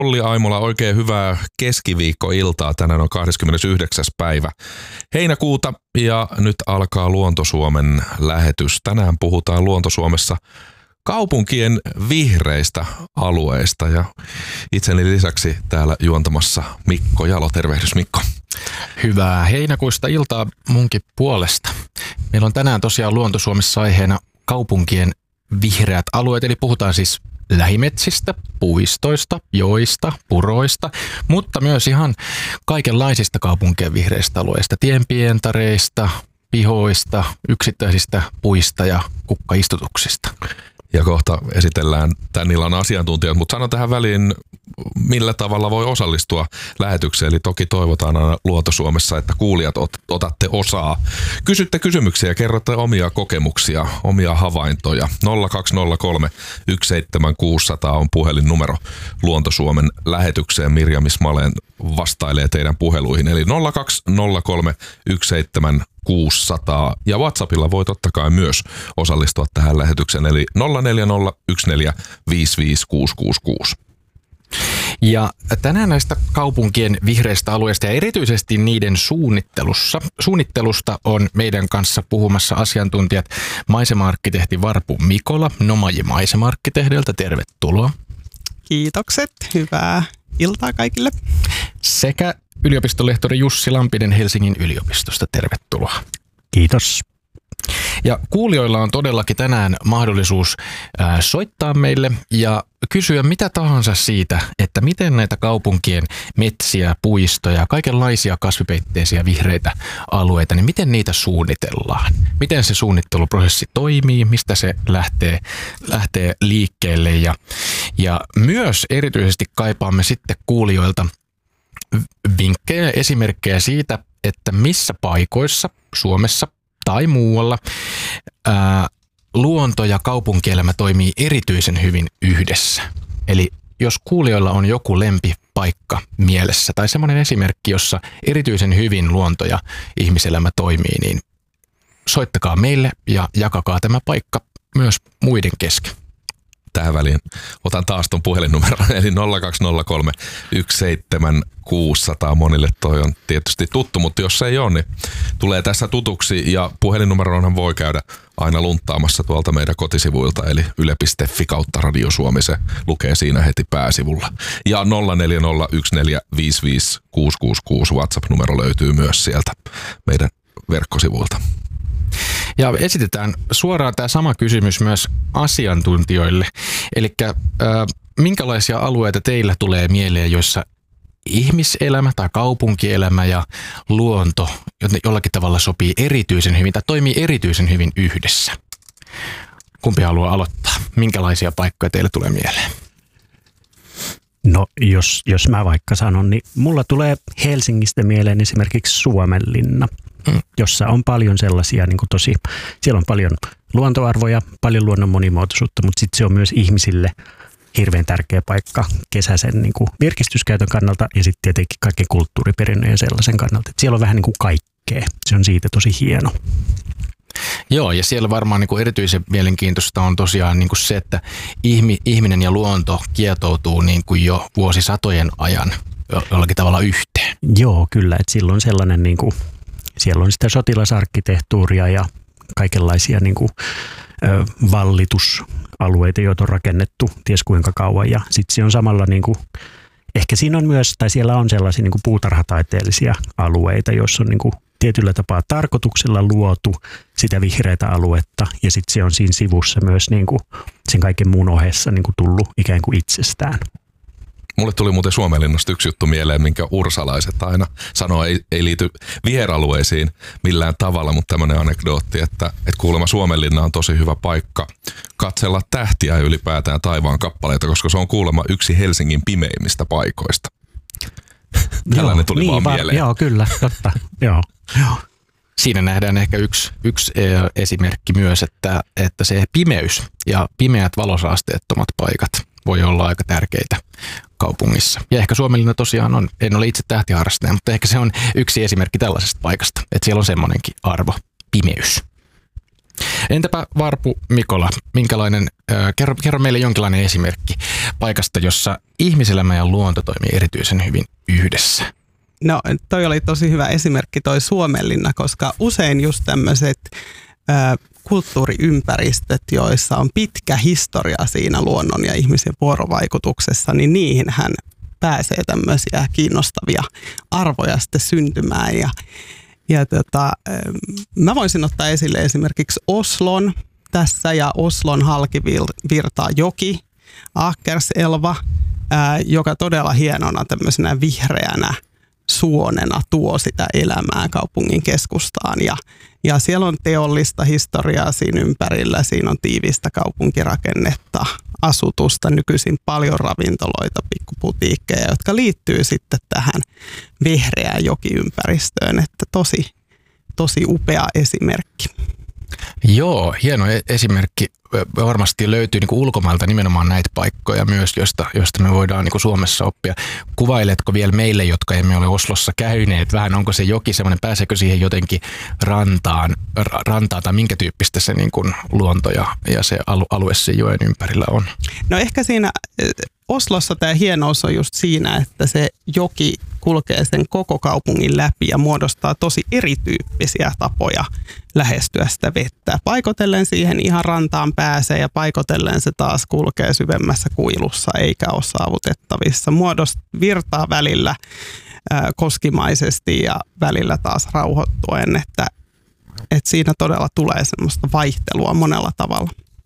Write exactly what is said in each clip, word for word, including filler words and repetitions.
Olli Aimola, oikein hyvää keskiviikkoiltaa. Tänään on kahdeskymmenesyhdeksäs päivä heinäkuuta ja nyt alkaa Luonto-Suomen lähetys. Tänään puhutaan Luonto-Suomessa kaupunkien vihreistä alueista ja itseni lisäksi täällä juontamassa Mikko Jalo. Tervehdys Mikko. Hyvää heinäkuista iltaa munkin puolesta. Meillä on tänään tosiaan Luonto-Suomessa aiheena kaupunkien vihreät alueet, eli puhutaan siis lähimetsistä, puistoista, joista, puroista, mutta myös ihan kaikenlaisista kaupunkien vihreistä alueista, tienpientareista, pihoista, yksittäisistä puista ja kukkaistutuksista. Ja kohta esitellään tämän illan asiantuntijat, mutta sanon tähän väliin, millä tavalla voi osallistua lähetykseen. Eli toki toivotaan aina Luonto-Suomessa, että kuulijat ot, otatte osaa. Kysytte kysymyksiä, kerrotte omia kokemuksia, omia havaintoja. nolla kaksi nolla kolme yksi seitsemän kuusi nolla nolla on puhelinnumero Luonto-Suomen lähetykseen. Mirjam Ismalen vastailee teidän puheluihin. Eli nolla kaksi nolla kolme yksi seitsemän kuusi nolla nolla ja WhatsAppilla voi totta kai myös osallistua tähän lähetykseen, eli nolla neljä nolla yksi neljä viisi viisi kuusi kuusi kuusi. Ja tänään näistä kaupunkien vihreistä alueista ja erityisesti niiden suunnittelussa, suunnittelusta on meidän kanssa puhumassa asiantuntijat maisema-arkkitehti Varpu Mikola Nomaji maisema-arkkitehdiltä. Tervetuloa. Kiitokset. Hyvää iltaa kaikille. Sekä yliopistolehtori Jussi Lampinen Helsingin yliopistosta. Tervetuloa. Kiitos. Ja kuulijoilla on todellakin tänään mahdollisuus ää, soittaa meille ja kysyä mitä tahansa siitä, että miten näitä kaupunkien metsiä, puistoja, kaikenlaisia kasvipeitteisiä vihreitä alueita, niin miten niitä suunnitellaan? Miten se suunnitteluprosessi toimii, mistä se lähtee, lähtee liikkeelle ja, ja myös erityisesti kaipaamme sitten kuulijoilta vinkkejä ja esimerkkejä siitä, että missä paikoissa Suomessa tai muualla ää, luonto ja kaupunkielämä toimii erityisen hyvin yhdessä. Eli jos kuulijoilla on joku lempipaikka mielessä tai semmoinen esimerkki, jossa erityisen hyvin luonto ja ihmiselämä toimii, niin soittakaa meille ja jakakaa tämä paikka myös muiden kesken. Tähän väliin otan taas tuon puhelinnumeron, eli nolla kaksi nolla kolme yksi seitsemän kuusi nolla nolla. Monille toi on tietysti tuttu, mutta jos se ei ole, niin tulee tässä tutuksi. Ja puhelinnumeronhan voi käydä aina lunttaamassa tuolta meidän kotisivuilta, eli yle piste fi kautta Radio Suomi, se lukee siinä heti pääsivulla. Ja nolla neljä nolla yksi neljä viisi viisi kuusi kuusi kuusi WhatsApp-numero löytyy myös sieltä meidän verkkosivuilta. Ja esitetään suoraan tämä sama kysymys myös asiantuntijoille. Eli äh, minkälaisia alueita teillä tulee mieleen, joissa ihmiselämä tai kaupunkielämä ja luonto jollakin tavalla sopii erityisen hyvin tai toimii erityisen hyvin yhdessä? Kumpi haluaa aloittaa? Minkälaisia paikkoja teille tulee mieleen? No jos, jos mä vaikka sanon, niin mulla tulee Helsingistä mieleen esimerkiksi Suomenlinna, mm. jossa on paljon sellaisia, niin kuin tosi, siellä on paljon luontoarvoja, paljon luonnon monimuotoisuutta, mutta sitten se on myös ihmisille hirveän tärkeä paikka kesäisen niin kuin virkistyskäytön kannalta ja sitten tietenkin kaiken kulttuuriperinnön ja sellaisen kannalta. Et siellä on vähän niin kuin kaikkea. Se on siitä tosi hieno. Joo, ja siellä varmaan niin kuin erityisen mielenkiintoista on tosiaan niin kuin se, että ihmi, ihminen ja luonto kietoutuu niin kuin jo vuosisatojen ajan jollakin tavalla yhteen. Joo, kyllä. Että silloin sellainen, niin kuin, siellä on sitä sotilasarkkitehtuuria ja kaikenlaisia niin kuin, ö, vallitusalueita, joita on rakennettu ties kuinka kauan. Ja sitten se on samalla, niin kuin, ehkä siinä on myös, tai siellä on sellaisia niin kuin puutarhataiteellisia alueita, joissa on niin kuin tietyllä tapaa tarkoituksella luotu sitä vihreätä aluetta ja sitten se on siinä sivussa myös niin kuin sen kaiken muun ohessa niin kuin tullut ikään kuin itsestään. Mulle tuli muuten Suomenlinnasta yksi juttu mieleen, minkä ursalaiset aina sanoo, ei, ei liity viheralueisiin millään tavalla, mutta tämmöinen anekdootti, että, että kuulemma Suomenlinna on tosi hyvä paikka katsella tähtiä ja ylipäätään taivaan kappaleita, koska se on kuulemma yksi Helsingin pimeimmistä paikoista. Tällainen tuli niin, vaan va- mieleen. Joo, kyllä, totta. joo, joo. Siinä nähdään ehkä yksi, yksi esimerkki myös, että, että se pimeys ja pimeät valosaasteettomat paikat voi olla aika tärkeitä kaupungissa. Ja ehkä Suomenlinna tosiaan on, en ole itse tähtiharrastaja, mutta ehkä se on yksi esimerkki tällaisesta paikasta, että siellä on semmoinenkin arvo, pimeys. Entäpä Varpu Mikola, minkälainen, äh, kerro, kerro meille jonkinlainen esimerkki paikasta, jossa ihmiselämä ja luonto toimii erityisen hyvin yhdessä. No toi oli tosi hyvä esimerkki toi Suomenlinna, koska usein just tämmöiset äh, kulttuuriympäristöt, joissa on pitkä historia siinä luonnon ja ihmisen vuorovaikutuksessa, niin niihinhän pääsee tämmöisiä kiinnostavia arvoja sitten syntymään. Ja, ja tota, mä voisin ottaa esille esimerkiksi Oslon tässä ja Oslon halki virtaa joki, Akerselva, ää, joka todella hienona tämmöisenä vihreänä suonena tuo sitä elämää kaupungin keskustaan. Ja, ja siellä on teollista historiaa siinä ympärillä, siinä on tiivistä kaupunkirakennetta, asutusta, nykyisin paljon ravintoloita, pikkuputiikkeja, jotka liittyy sitten tähän vihreään jokiympäristöön, että tosi, tosi upea esimerkki. Joo, hieno esimerkki. Varmasti löytyy niin kuin ulkomailta nimenomaan näitä paikkoja myös, joista, joista me voidaan niin kuin Suomessa oppia. Kuvailetko vielä meille, jotka emme ole Oslossa käyneet, vähän onko se joki semmoinen, pääseekö siihen jotenkin rantaan, rantaan tai minkä tyyppistä se niin kuin luonto ja, ja se alue sen joen ympärillä on? No ehkä siinä Oslossa tämä hienous on just siinä, että se joki kulkee sen koko kaupungin läpi ja muodostaa tosi erityyppisiä tapoja lähestyä sitä vettä. Paikotellen siihen ihan rantaan pääsee ja paikotellen se taas kulkee syvemmässä kuilussa eikä ole saavutettavissa. Muodost virtaa välillä ää, koskimaisesti ja välillä taas rauhoittuen, että, että siinä todella tulee semmoista vaihtelua monella tavalla.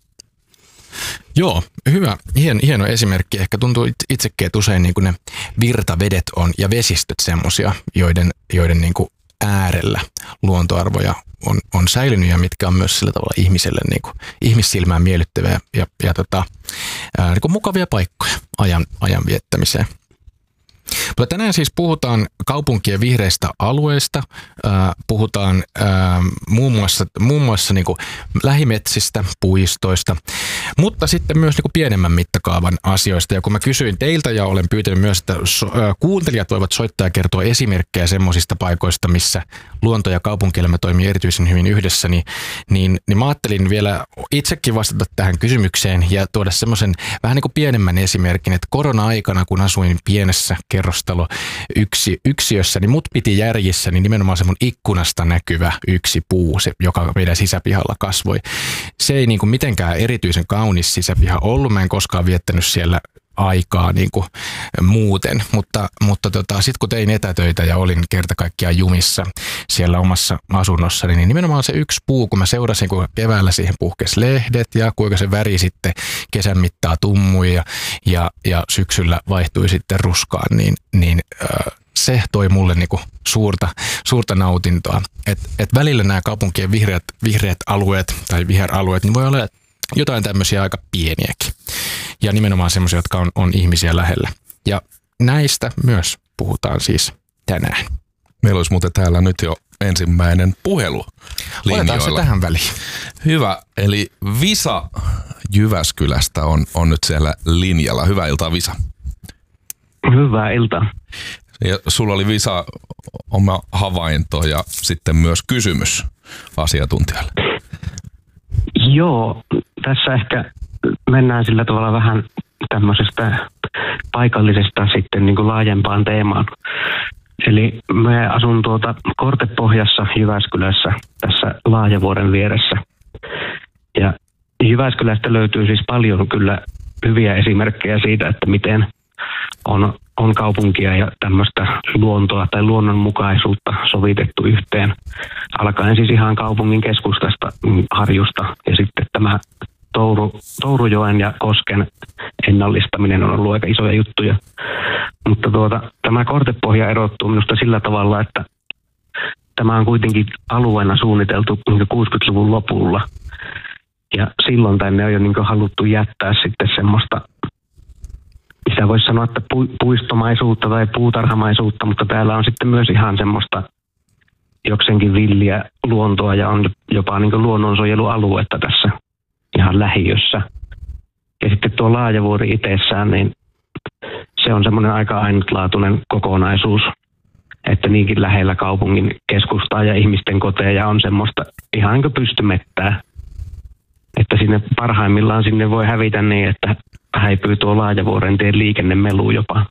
Joo, hyvä, hieno, hieno esimerkki. Ehkä tuntuu itsekin, että usein niin kuin ne virtavedet on ja vesistöt semmoisia, joiden, joiden niin kuin äärellä luontoarvoja on, on säilynyt ja mitkä on myös sillä tavalla ihmiselle niin kuin, ihmissilmään miellyttäviä ja, ja tota, ää, niin kuin mukavia paikkoja ajan, ajan viettämiseen. Mutta tänään siis puhutaan kaupunkien vihreistä alueista, äh, puhutaan äh, muun muassa, muun muassa niin kuin lähimetsistä, puistoista, mutta sitten myös niin kuin pienemmän mittakaavan asioista. Ja kun mä kysyin teiltä ja olen pyytänyt myös, että so, äh, kuuntelijat voivat soittaa ja kertoa esimerkkejä semmoisista paikoista, missä luonto ja kaupunkielämä toimii erityisen hyvin yhdessä, niin, niin, niin mä ajattelin vielä itsekin vastata tähän kysymykseen ja tuoda semmoisen vähän niin kuin pienemmän esimerkin, että korona-aikana, kun asuin pienessä kerrostalo yksi, yksiössä, niin mut piti järjissä, niin nimenomaan se mun ikkunasta näkyvä yksi puu, se, joka meidän sisäpihalla kasvoi. Se ei niin kuin mitenkään erityisen kaunis sisäpiha ollut, mä en koskaan viettänyt siellä aikaa niin kuin muuten, mutta, mutta tota, sitten kun tein etätöitä ja olin kerta kaikkiaan jumissa siellä omassa asunnossani, niin nimenomaan se yksi puu, kun mä seurasin, kun keväällä siihen puhkesi lehdet ja kuinka se väri sitten kesän mittaa tummui ja, ja, ja syksyllä vaihtui sitten ruskaan, niin, niin äh, se toi mulle niinku suurta, suurta nautintoa. Et, et välillä nämä kaupunkien vihreät, vihreät alueet tai viheralueet, niin voi olla jotain tämmöisiä aika pieniäkin. Ja nimenomaan semmoisia, jotka on, on ihmisiä lähellä. Ja näistä myös puhutaan siis tänään. Meillä olisi muuten täällä nyt jo ensimmäinen puhelu linjoilla. Otetaan se tähän väliin. Hyvä, eli Visa Jyväskylästä on, on nyt siellä linjalla. Hyvää iltaa, Visa. Hyvää iltaa. Ja sulla oli, Visa, oma havainto ja sitten myös kysymys asiantuntijalle. Joo, tässä ehkä mennään sillä tavalla vähän tämmöisestä paikallisesta sitten niin kuin laajempaan teemaan. Eli mä asun tuota Kortepohjassa Jyväskylässä tässä Laajavuoren vieressä. Ja Jyväskylästä löytyy siis paljon kyllä hyviä esimerkkejä siitä, että miten on, on kaupunkia ja tämmöistä luontoa tai luonnonmukaisuutta sovitettu yhteen. Alkaen siis ihan kaupungin keskustasta, Harjusta ja sitten tämä Touru, Tourujoen ja Kosken ennallistaminen on ollut aika isoja juttuja. Mutta tuota, tämä Kortepohja erottuu minusta sillä tavalla, että tämä on kuitenkin alueena suunniteltu kuusikymmentäluvun lopulla. Ja silloin tänne on jo niin haluttu jättää sitten semmoista, mitä voisi sanoa, että puistomaisuutta tai puutarhamaisuutta, mutta täällä on sitten myös ihan semmoista jokseenkin villiä luontoa ja on jopa niin luonnonsuojelualuetta tässä ihan lähiössä. Ja sitten tuo Laajavuori itsessään, niin se on semmoinen aika ainutlaatuinen kokonaisuus, että niinkin lähellä kaupungin keskustaa ja ihmisten koteja on semmoista ihan niin kuin pystymettää, että sinne parhaimmillaan sinne voi hävitä niin, että häipyy tuo Laajavuorentien liikennemelu jopa.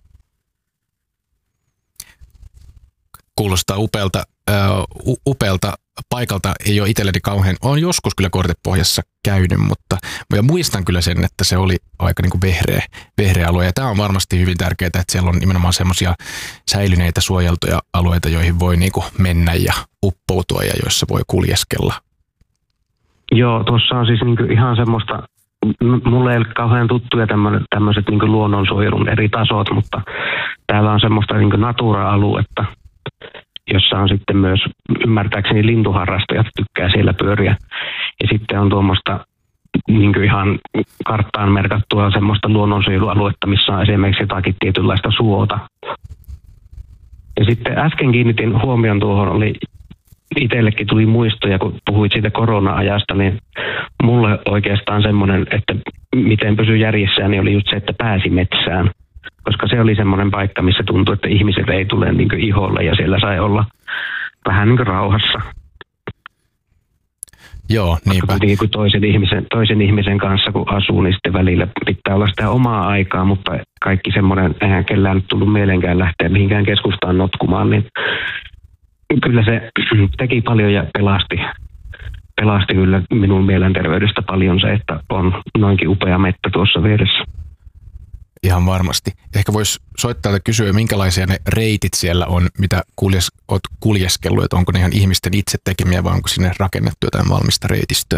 Kuulostaa upealta, uh, upealta paikalta, ei ole itselleni kauhean, olen joskus kyllä Kortepohjassa käynyt, mutta ja muistan kyllä sen, että se oli aika niin kuin vehreä, vehreä alue. Ja tämä on varmasti hyvin tärkeää, että siellä on nimenomaan semmoisia säilyneitä suojeltuja alueita, joihin voi niin kuin mennä ja uppoutua ja joissa voi kuljeskella. Joo, tuossa on siis niin kuin ihan semmoista, mulle ei ole kauhean tuttuja tämmöiset niin kuin luonnonsuojelun eri tasot, mutta täällä on semmoista niin kuin natura-aluetta, jossa on sitten myös, ymmärtääkseni lintuharrastajat tykkää siellä pyöriä. Ja sitten on tuommoista niin kuin ihan karttaan merkattua semmoista luonnonsuojelualuetta, missä on esimerkiksi jotakin tietynlaista suota. Ja sitten äsken kiinnitin huomion tuohon, oli itsellekin tuli muistoja, kun puhuit siitä korona-ajasta, niin mulle oikeastaan semmoinen, että miten pysyi järjessään, niin oli just se, että pääsi metsään. Koska se oli semmoinen paikka, missä tuntui, että ihmiset ei tule niin kuin iholle ja siellä sai olla vähän niin kuin rauhassa. Joo, niinpä. Niin kuin toisen ihmisen, toisen ihmisen kanssa kun asuu, niin sitten välillä pitää olla sitä omaa aikaa, mutta kaikki semmoinen, eihän kellään nyt tullut mielenkään lähteä mihinkään keskustaan notkumaan, niin kyllä se teki paljon ja pelasti, pelasti kyllä minun mielenterveydestä paljon se, että on noinkin upea mettä tuossa vieressä. Ihan varmasti. Ehkä voisi soittaa ja kysyä, minkälaisia ne reitit siellä on, mitä kuljes, olet kuljeskellut, että onko ne ihan ihmisten itse tekemiä vai onko sinne rakennettu jotain valmista reitistöä?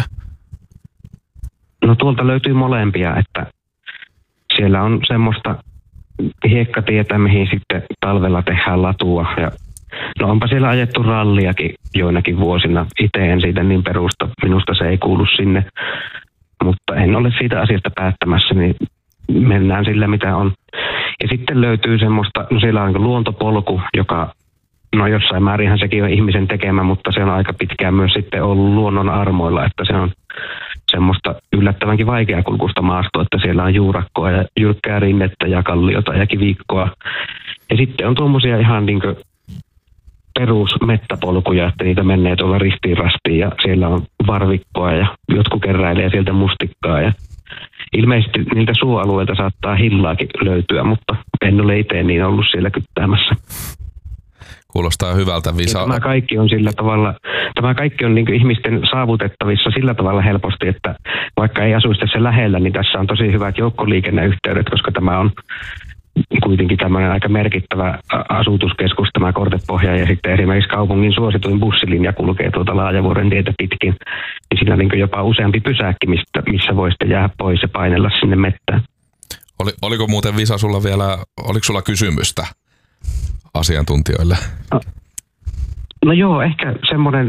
No tuolta löytyy molempia, että siellä on semmoista hiekkatietä, mihin sitten talvella tehdään latua. Ja no onpa siellä ajettu ralliakin joinakin vuosina. Itse en siitä niin perusta, minusta se ei kuulu sinne, mutta en ole siitä asiasta päättämässä, niin mennään sillä, mitä on. Ja sitten löytyy semmoista, no siellä on luontopolku, joka, no jossain määrinhän sekin on ihmisen tekemä, mutta se on aika pitkään myös sitten ollut luonnon armoilla, että se on semmoista yllättävänkin vaikeakulkuista maastoa, että siellä on juurakkoa ja jyrkkää rinnettä ja kalliota ja kivikkoa. Ja sitten on tuommoisia ihan niin kuin perusmettäpolkuja, että niitä menee tuolla ristiin rastiin ja siellä on varvikkoa ja jotkut keräilee sieltä mustikkaa ja ilmeisesti niiltä suoalueilta saattaa hillaakin löytyä, mutta en ole itse niin ollut siellä kyttäämässä. Kuulostaa hyvältä, Visa. Ja tämä kaikki on sillä tavalla, tämä kaikki on niin kuin ihmisten saavutettavissa sillä tavalla helposti, että vaikka ei asuisi tässä lähellä, niin tässä on tosi hyvät joukkoliikenneyhteydet, koska tämä on kuitenkin tämmöinen aika merkittävä asutuskeskus, tämä Kortepohja, ja sitten esimerkiksi kaupungin suosituin bussilinja kulkee tuota Laajavuoren tietä pitkin, niin siinä on niin jopa useampi pysäkki, mistä, missä voi sitten jäädä pois ja painella sinne mettään. Oli, oliko muuten, Visa, sulla vielä, oliko sulla kysymystä asiantuntijoille? No, no joo, ehkä semmoinen,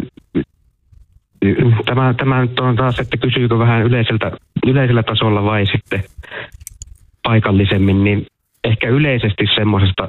tämä, tämä nyt on taas, että kysyykö vähän yleiseltä, yleisellä tasolla vai sitten paikallisemmin, niin ehkä yleisesti semmoisesta,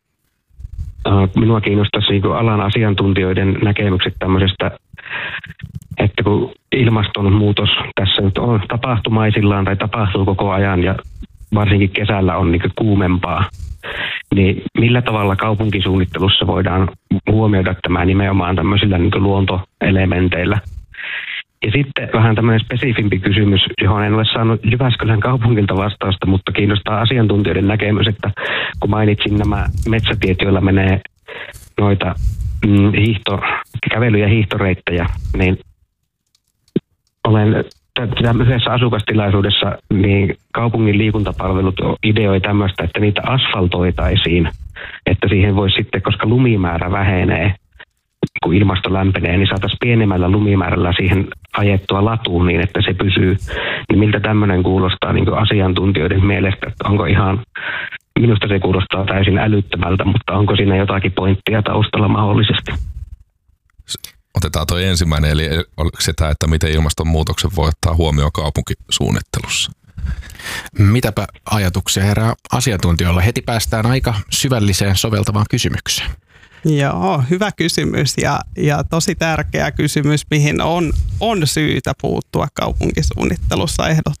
minua kiinnostaisi niin kuin alan asiantuntijoiden näkemykset tämmöisestä, että kun ilmastonmuutos tässä nyt on tapahtumaisillaan tai tapahtuu koko ajan ja varsinkin kesällä on niin kuin kuumempaa, niin millä tavalla kaupunkisuunnittelussa voidaan huomioida tämä nimenomaan tämmöisillä niin kuin luontoelementeillä. Ja sitten vähän tämmöinen spesifimpi kysymys, johon en ole saanut Jyväskylän kaupungilta vastausta, mutta kiinnostaa asiantuntijoiden näkemys, että kun mainitsin nämä metsätiet, joilla menee noita mm, hiihto, kävely- ja hiihtoreittejä, niin olen yhdessä asukastilaisuudessa, niin kaupungin liikuntapalvelut ideoi tämmöistä, että niitä asfaltoitaisiin, että siihen voisi sitten, koska lumimäärä vähenee, kun ilmasto lämpenee, niin saataisiin pienemmällä lumimäärällä siihen ajettua latuun niin, että se pysyy. Niin miltä tämmöinen kuulostaa niin kuin asiantuntijoiden mielestä, että onko ihan, minusta se kuulostaa täysin älyttömältä, mutta onko siinä jotakin pointtia taustalla mahdollisesti? Otetaan tuo ensimmäinen, eli oliko se tämä, että miten ilmastonmuutoksen voi ottaa huomioon kaupunkisuunnittelussa? Mitäpä ajatuksia herää asiantuntijoilla? Heti päästään aika syvälliseen soveltavaan kysymykseen. Joo, hyvä kysymys ja, ja tosi tärkeä kysymys, mihin on, on syytä puuttua kaupunkisuunnittelussa ehdot,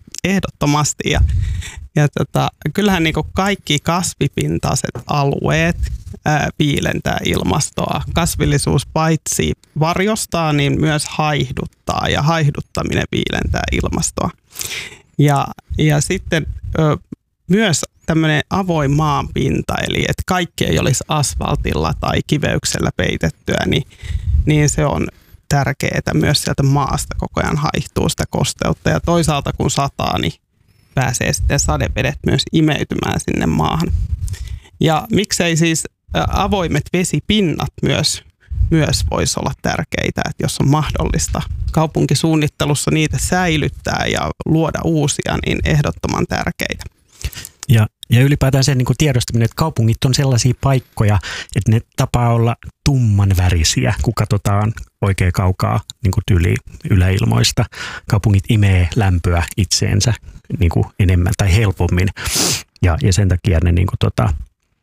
ehdottomasti. Ja, ja tota, kyllähän niin kuin kaikki kasvipintaiset alueet ää, viilentää ilmastoa. Kasvillisuus paitsi varjostaa, niin myös haihduttaa ja haihduttaminen viilentää ilmastoa. Ja, ja sitten ö, myös tämmöinen avoin maanpinta, eli että kaikki ei olisi asfaltilla tai kiveyksellä peitettyä, niin, niin se on tärkeää. Myös sieltä maasta koko ajan haihtuu sitä kosteutta ja toisaalta kun sataa, niin pääsee sitten sadevedet myös imeytymään sinne maahan. Ja miksei siis avoimet vesipinnat myös, myös voisi olla tärkeitä, että jos on mahdollista kaupunkisuunnittelussa niitä säilyttää ja luoda uusia, niin ehdottoman tärkeitä. Ja, ja ylipäätään sen niin kuin tiedostaminen, että kaupungit on sellaisia paikkoja, että ne tapaa olla tumman värisiä, kun katsotaan oikein kaukaa niin kuin tyyli yläilmoista. Kaupungit imee lämpöä itseensä niin kuin enemmän tai helpommin ja, ja sen takia ne niin kuin, tota,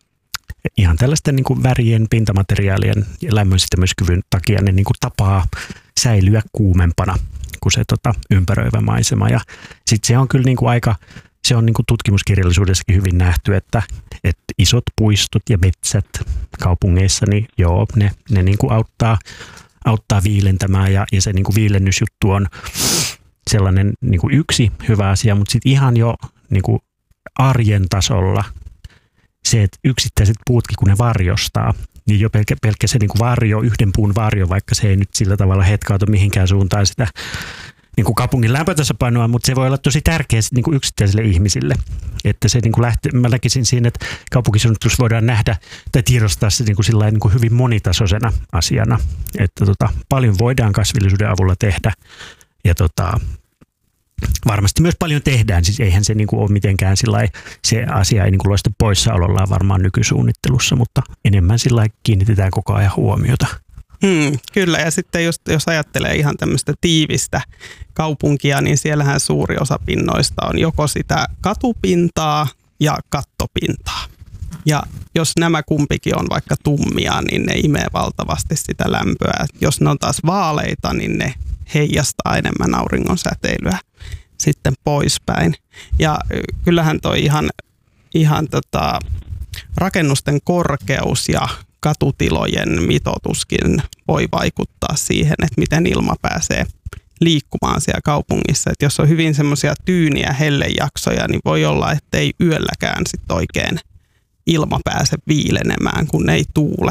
ihan tällaisten niin kuin värien, pintamateriaalien ja lämmönsitemiyskyvyn takia ne niin kuin tapaa säilyä kuumempana kuin se tota, ympäröivä maisema. Ja sitten se on kyllä niin kuin aika... Se on niin kuin tutkimuskirjallisuudessakin hyvin nähty, että, että isot puistot ja metsät kaupungeissa, niin joo, ne, ne niin kuin auttaa, auttaa viilentämään ja, ja se niin kuin viilennysjuttu on sellainen niin kuin yksi hyvä asia, mutta sitten ihan jo niin kuin arjen tasolla se, että yksittäiset puutkin, kun ne varjostaa, niin jo pelkkä, pelkkä se niin kuin varjo, yhden puun varjo, vaikka se ei nyt sillä tavalla hetkautu mihinkään suuntaan sitä niin kuin kaupungin lämpötasapainoa, mutta se voi olla tosi tärkeä niin kuin yksittäisille ihmisille. Että se niin kuin lähtee, mä näkisin siinä, että kaupunkisuunnittelus voidaan nähdä tai tiedostaa se niin kuin sillain, niin kuin hyvin monitasoisena asiana. Että tota, paljon voidaan kasvillisuuden avulla tehdä ja tota, varmasti myös paljon tehdään. Siis eihän se niin kuin ole mitenkään sillai, se asia ei niin kuin loista poissaolollaan varmaan nykysuunnittelussa, mutta enemmän sillai kiinnitetään koko ajan huomiota. Hmm, kyllä, ja sitten just, jos ajattelee ihan tämmöistä tiivistä kaupunkia, niin siellähän suuri osa pinnoista on joko sitä katupintaa ja kattopintaa. Ja jos nämä kumpikin on vaikka tummia, niin ne imee valtavasti sitä lämpöä. Jos ne on taas vaaleita, niin ne heijastaa enemmän auringon säteilyä sitten poispäin. Ja kyllähän toi ihan, ihan tota, rakennusten korkeus ja katutilojen mitoituskin voi vaikuttaa siihen, että miten ilma pääsee liikkumaan siellä kaupungissa. Että jos on hyvin semmoisia tyyniä hellejaksoja, niin voi olla, ettei yölläkään sit oikein ilma pääse viilenemään, kun ei tuule.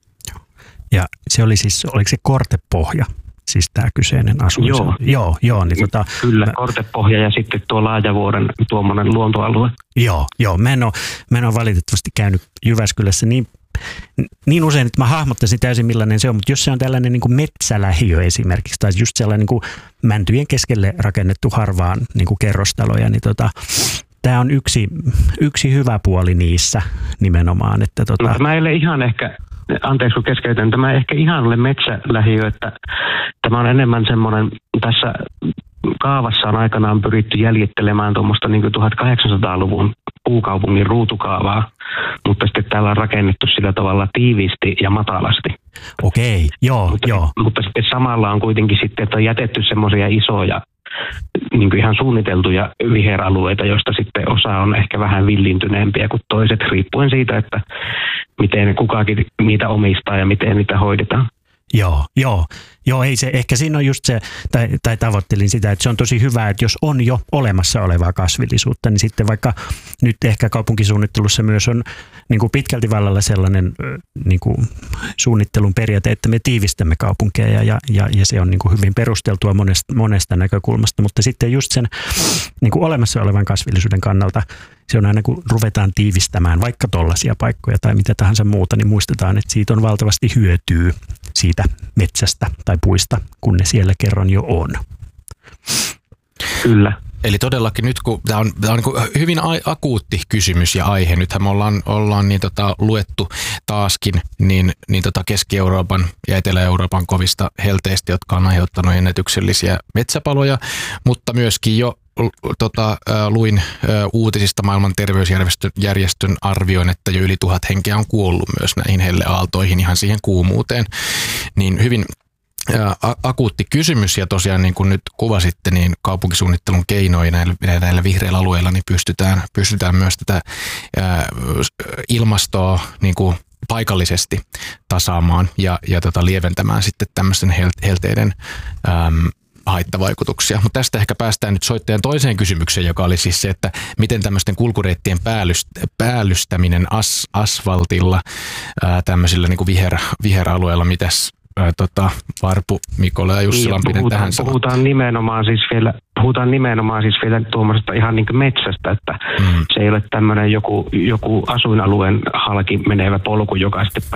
Ja se oli siis, oliko se kortepohja? Siis tämä kyseinen asuin. Joo. Joo, joo niin tota, Kyllä, mä, kortepohja ja sitten tuo Laajavuoren tuommoinen luontoalue. Joo, joo. Mä en ole, mä en ole valitettavasti käynyt Jyväskylässä niin, niin usein, että mä hahmottaisin täysin millainen se on, mutta jos se on tällainen niin kuin metsälähiö esimerkiksi, tai just sellainen niin kuin mäntyjen keskelle rakennettu harvaan niin kuin kerrostaloja, niin tota, tämä on yksi, yksi hyvä puoli niissä nimenomaan. Että tota... no, mä ei ole ihan ehkä, anteeksi kun keskeytän, tämä ei ehkä ihan ole metsälähiö, että tämä on enemmän semmoinen, tässä kaavassa on aikanaan pyritty jäljittelemään tuommoista niin kuin tuhatkahdeksansataaluvun puukaupungin ruutukaavaa, mutta sitten täällä on rakennettu sillä tavalla tiiviisti ja matalasti. Okei, joo, mutta, joo. Mutta sitten samalla on kuitenkin sitten, että on jätetty semmoisia isoja, niin kuin ihan suunniteltuja viheralueita, joista sitten osa on ehkä vähän villintyneempiä kuin toiset, riippuen siitä, että miten kukakin niitä omistaa ja miten niitä hoidetaan. Joo, joo. Joo, ei se, ehkä siinä on just se, tai, tai tavoittelin sitä, että se on tosi hyvä, että jos on jo olemassa olevaa kasvillisuutta, niin sitten vaikka nyt ehkä kaupunkisuunnittelussa myös on niin kuin pitkälti vallalla sellainen niin kuin suunnittelun periaate, että me tiivistämme kaupunkeja ja, ja, ja se on niin kuin hyvin perusteltua monesta, monesta näkökulmasta, mutta sitten just sen niin kuin olemassa olevan kasvillisuuden kannalta se on aina, kun ruvetaan tiivistämään vaikka tollaisia paikkoja tai mitä tahansa muuta, niin muistetaan, että siitä on valtavasti hyötyä siitä metsästä tai puista, kun ne siellä kerran jo on. Kyllä. Eli todellakin nyt, kun tämä on, tämä on niin hyvin akuutti kysymys ja aihe, nythän me ollaan, ollaan niin tota, luettu taaskin niin, niin tota Keski-Euroopan ja Etelä-Euroopan kovista helteistä, jotka on aiheuttanut ennätyksellisiä metsäpaloja, mutta myöskin jo Tota, luin ä, uutisista maailman terveysjärjestön arvioin, että jo yli tuhat henkeä on kuollut myös näihin helleaaltoihin ihan siihen kuumuuteen. Niin hyvin ä, akuutti kysymys ja tosiaan niin kuin nyt kuvasitte, niin kaupunkisuunnittelun keinoin näillä, näillä vihreillä alueilla niin pystytään, pystytään myös tätä ä, ilmastoa niin kuin paikallisesti tasaamaan ja, ja tota lieventämään sitten tämmöisten helteiden äm, haittavaikutuksia. Mutta tästä ehkä päästään nyt soittajan toiseen kysymykseen, joka oli siis se, että miten tämmöisten kulkureittien päällyst- päällystäminen as- asfaltilla ää, tämmöisillä niin kuin viher, viheralueilla, mitäs ää, tota, Varpu, Mikola ja Jussi Lampinen puhutaan, tähän sanoo? Puhutaan nimenomaan siis vielä, puhutaan nimenomaan siis vielä tuommoisesta ihan niin kuin metsästä, että mm. se ei ole tämmöinen joku, joku asuinalueen halki menevä polku, joka sitten